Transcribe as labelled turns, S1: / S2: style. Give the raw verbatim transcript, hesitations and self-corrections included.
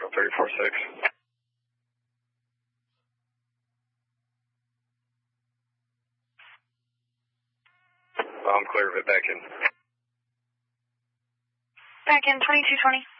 S1: thirty-four six. I'm clear of it, back in.
S2: Back in twenty-two twenty.